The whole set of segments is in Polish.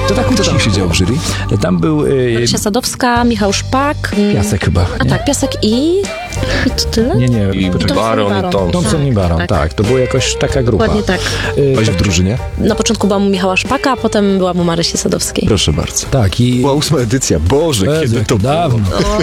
To tak Kto tam siedział w jury? Tam był Marysia Sadowska, Michał Szpak. Piasek chyba. A tak, Piasek i to tyle? Nie. I Baron i Thompson. Thompson i Baron, tak. To była jakoś taka grupa. Dokładnie tak. Byłeś w drużynie? Na początku była mu Michała Szpaka, a potem była mu Marysi Sadowskiej. Proszę bardzo. Tak i... Była 8. edycja. Boże, kiedy jak to dawno.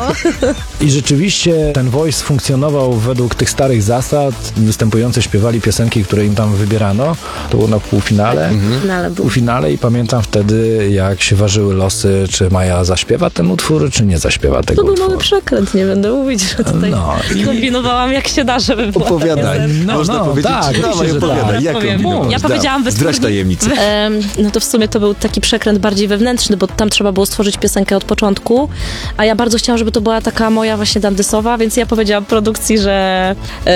I rzeczywiście ten Voice funkcjonował według tych starych zasad. Występujący śpiewali piosenki, które im tam wybierano. To było na półfinale. Półfinale i pamiętam wtedy, jak się ważyły losy, czy Maja zaśpiewa ten utwór, czy nie zaśpiewa tego To był utworu. mały przekręt, nie będę mówić, że tutaj No. kombinowałam jak się da, żeby była Opowiadaj. No, powiedzieć, tak, dawaj, oczywiście, że opowiadaj. tak. Jak Powiem. kombinowałaś? Ja powiedziałam Zdrać tajemnicę. No to w sumie to był taki przekręt bardziej wewnętrzny, bo tam trzeba było stworzyć piosenkę od początku, a ja bardzo chciałam, żeby to była taka moja właśnie dandysowa, więc ja powiedziałam produkcji, że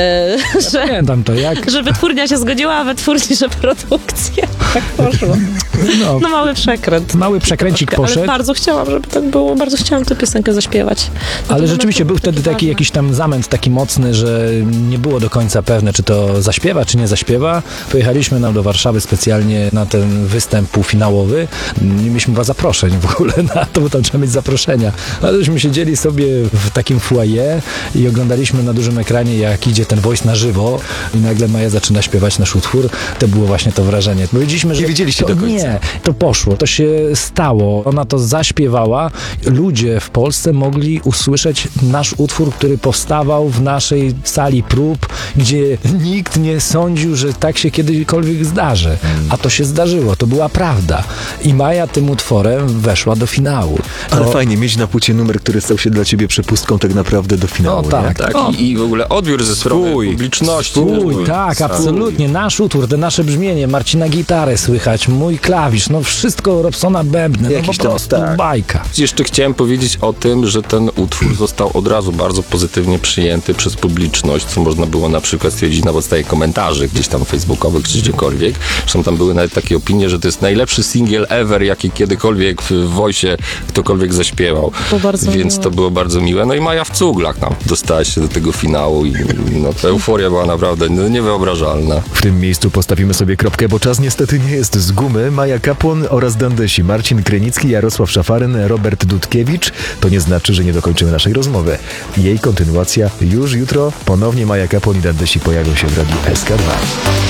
Pamiętam to, jak... że wytwórnia się zgodziła, a wytwórni, że produkcja. Tak poszło. No mały przekręt. Mały przekręcik poszedł. Ale bardzo chciałam, żeby tak było, bardzo chciałam tę piosenkę zaśpiewać. Ale rzeczywiście był wtedy taki jakiś tam zamęt taki mocny, że nie było do końca pewne, czy to zaśpiewa, czy nie zaśpiewa. Pojechaliśmy do Warszawy specjalnie na ten występ półfinałowy. Nie mieliśmy chyba zaproszeń w ogóle na to, bo tam trzeba mieć zaproszenia. Ale żeśmy siedzieli sobie w takim foyer i oglądaliśmy na dużym ekranie, jak idzie ten Voice na żywo i nagle Maja zaczyna śpiewać nasz utwór. To było właśnie to wrażenie. Powiedzieliśmy, że Nie wiedzieliście do końca. Nie, to poszło, to się stało. Ona to zaśpiewała. Ludzie w Polsce mogli usłyszeć nasz utwór, który powstawał w naszej sali prób, gdzie nikt nie sądził, że tak się kiedykolwiek zdarzy. A to się zdarzyło, to była prawda. I Maja tym utworem weszła do finału. Ale fajnie mieć na płycie numer, który stał się dla ciebie przepustką tak naprawdę do finału. No tak, nie? Tak, O. i w ogóle odbiór ze strony publiczności. Tak, absolutnie. Nasz utwór, te nasze brzmienie, Marcina gitarę słychać, mój klawisz, no wszystko Robsona bębny, no Jakiś po tam, prostu tak. bajka. Jeszcze chciałem powiedzieć o tym, że ten utwór został od razu bardzo pozytywnie przyjęty przez publiczność, co można było na przykład stwierdzić na podstawie komentarzy gdzieś tam facebookowych czy gdziekolwiek. Zresztą tam były nawet takie opinie, że to jest najlepszy singiel ever, jaki kiedykolwiek w Voice'ie ktokolwiek zaśpiewał. Więc to było bardzo miłe. No i Maja w cuglach tam dostała się do tego finału i no, ta euforia była naprawdę niewyobrażalna. W tym miejscu postawimy sobie kropkę, bo czas niestety nie jest z gumy. Maja Kapłon oraz Dandesi, Marcin Krynicki, Jarosław Szafaryn, Robert Dudkiewicz. To nie znaczy, że nie dokończymy naszej rozmowy. Jej kontynuacja już jutro. Ponownie Maja Kapłon i Dandesi pojawią się w Radiu SK2.